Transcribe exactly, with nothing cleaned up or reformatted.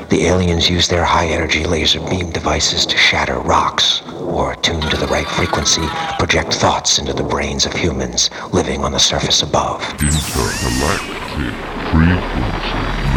The aliens use their high-energy laser beam devices to shatter rocks, or, tuned to the right frequency, project thoughts into the brains of humans living on the surface above. Intergalactic frequency